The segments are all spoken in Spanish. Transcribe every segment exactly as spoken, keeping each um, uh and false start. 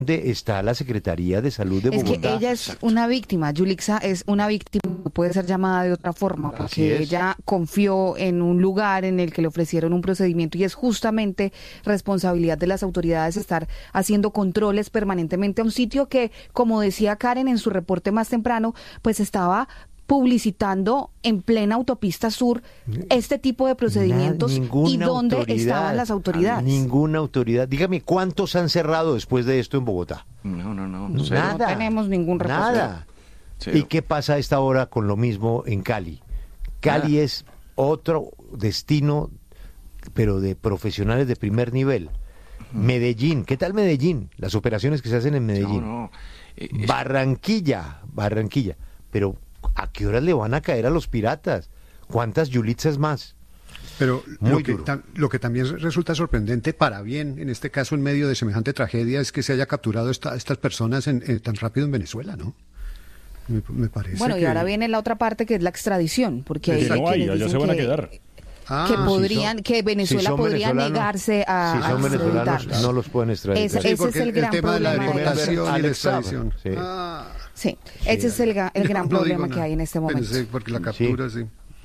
¿Dónde está la Secretaría de Salud de Es Bogotá? que ella es una víctima, Yulixa es una víctima, no puede ser llamada de otra forma, Así porque es. ella confió en un lugar en el que le ofrecieron un procedimiento y es justamente responsabilidad de las autoridades estar haciendo controles permanentemente a un sitio que, como decía Karen en su reporte más temprano, pues estaba publicitando en plena autopista sur este tipo de procedimientos. Ninguna y dónde autoridad, estaban las autoridades. Ninguna autoridad. Dígame, ¿cuántos han cerrado después de esto en Bogotá? No, no, no. No, cero. no tenemos ningún reporte. Nada. Cero. ¿Y qué pasa a esta hora con lo mismo en Cali? Cali Nada. es otro destino, pero de profesionales de primer nivel. Medellín, ¿qué tal Medellín? Las operaciones que se hacen en Medellín. No, no. Eh, es- Barranquilla, Barranquilla. Pero ¿a qué horas le van a caer a los piratas? ¿Cuántas yulitzas más? Pero Muy lo que, duro. tam- lo que también resulta sorprendente para bien, en este caso en medio de semejante tragedia, es que se haya capturado esta- estas personas en, en- tan rápido en Venezuela, ¿no? Me, me parece Bueno, y que- ahora viene la otra parte que es la extradición, porque hay Que no hay, quienes allá dicen se van a que- quedar. Ah, que sí, podrían, son- que Venezuela Si son podría venezolanos- negarse a, Si a son venezolanos, extraditarlos. no los pueden extraditar. Ese- sí, ese porque es el gran tema de la problema de- deportación y la Alex Saab, extradición. sí. Ah, Sí, ese es el, ga- el gran no problema digo que nada. hay en este momento. Pensé, porque la captura, sí.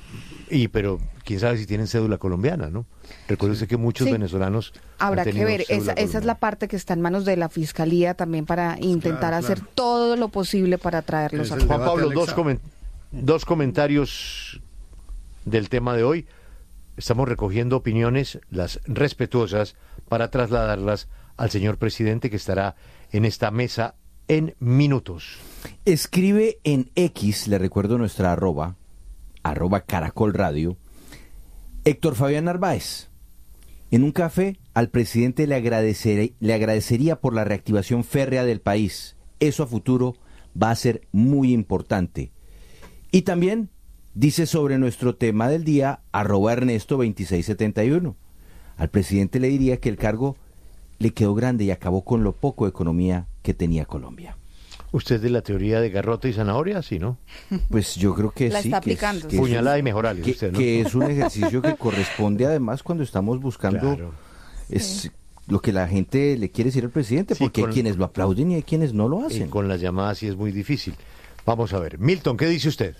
Y pero quién sabe si tienen cédula colombiana, ¿no? Recuerde usted que muchos Sí. venezolanos Habrá han que tenido ver, esa, cédula esa es la colombiana. parte que está en manos de la Fiscalía también para intentar Claro, hacer claro. todo lo posible para traerlos Es a el todos. Juan debate, Pablo, Alex dos, Saab. comen- dos comentarios del tema de hoy. Estamos recogiendo opiniones, las respetuosas, para trasladarlas al señor presidente que estará en esta mesa en minutos. Escribe en X, le recuerdo nuestra arroba, arroba Caracol Radio, Héctor Fabián Narváez. En un café al presidente le, agradecer- le agradecería por la reactivación férrea del país. Eso a futuro va a ser muy importante. Y también dice sobre nuestro tema del día, arroba Ernesto veintiséis setenta y uno. Al presidente le diría que el cargo le quedó grande y acabó con lo poco de economía que tenía Colombia. ¿Usted es de la teoría de garrote y zanahoria? Sí, ¿no? Pues yo creo que La sí. está que es- aplicando. que es- Puñalada y mejorales, que, usted, ¿no? que es un ejercicio que corresponde además cuando estamos buscando Claro. es lo que la gente le quiere decir al presidente, Sí, porque con- hay quienes lo aplauden y hay quienes no lo Y hacen. con las llamadas sí es muy difícil. Vamos a ver. Milton, ¿qué dice usted?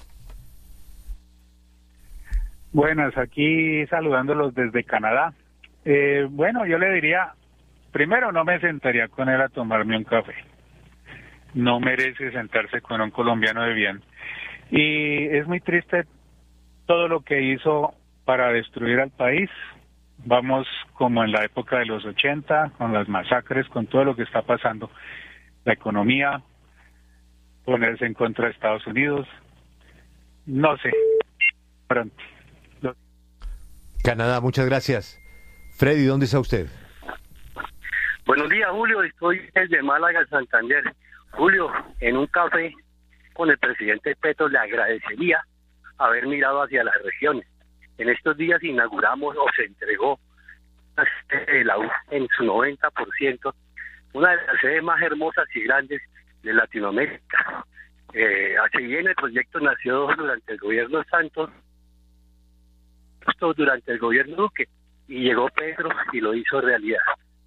Buenas, aquí saludándolos desde Canadá. Eh, bueno, yo le diría, primero no me sentaría con él a tomarme un café. No merece sentarse con un colombiano de bien. Y es muy triste todo lo que hizo para destruir al país. Vamos como en la época de los ochenta, con las masacres, con todo lo que está pasando. La economía, ponerse en contra de Estados Unidos. No sé. Pronto. Canadá, muchas gracias. Freddy, ¿dónde está usted? Buenos días, Julio. Estoy desde Málaga, Santander. Julio, en un café con el presidente Petro le agradecería haber mirado hacia las regiones. En estos días inauguramos o se entregó la sede de la U en su noventa por ciento, una de las sedes más hermosas y grandes de Latinoamérica. Eh, así bien, el proyecto nació durante el gobierno Santos, justo durante el gobierno Duque, y llegó Petro y lo hizo realidad.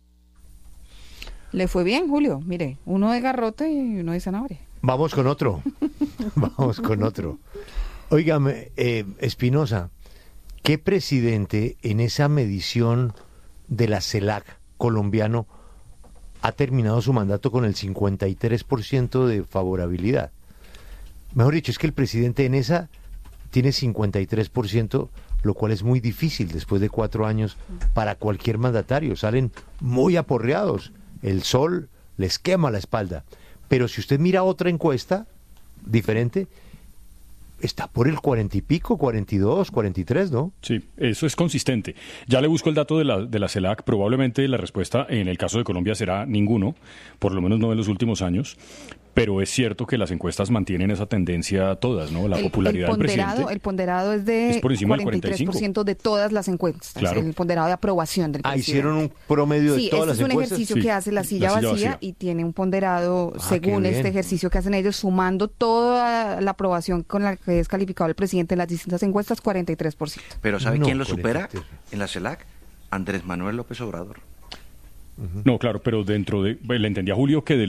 Le fue bien, Julio. Mire, uno de garrote y uno de zanahoria. Vamos con otro. Vamos con otro. Óigame, eh, Espinosa, ¿qué presidente en esa medición de la CELAC colombiano ha terminado su mandato con el cincuenta y tres por ciento de favorabilidad? Mejor dicho, es que el presidente en esa tiene cincuenta y tres por ciento, lo cual es muy difícil después de cuatro años para cualquier mandatario. Salen muy aporreados. El sol les quema la espalda. Pero si usted mira otra encuesta diferente, está por el cuarenta y pico, cuarenta y dos, cuarenta y tres, ¿no? Sí, eso es consistente. Ya le busco el dato de la, de la CELAC. Probablemente la respuesta en el caso de Colombia será ninguno, por lo menos no en los últimos años. Pero es cierto que las encuestas mantienen esa tendencia todas, ¿no? La el, popularidad el del ponderado, presidente. El ponderado es de es por encima del cuarenta y tres por ciento cuarenta y cinco. de todas las encuestas. Claro. El ponderado de aprobación del Ah, presidente. hicieron un promedio de Sí, todas este las es un encuestas. ejercicio Sí, que hace la silla, la silla vacía, vacía. y tiene un ponderado Ah, según qué este bien. ejercicio que hacen ellos, sumando toda la aprobación con la que es calificado el presidente en las distintas encuestas, cuarenta y tres por ciento. Pero ¿sabe No, quién lo supera cuarenta y tres. en la CELAC? Andrés Manuel López Obrador. No, claro, pero dentro de, le entendí a Julio que de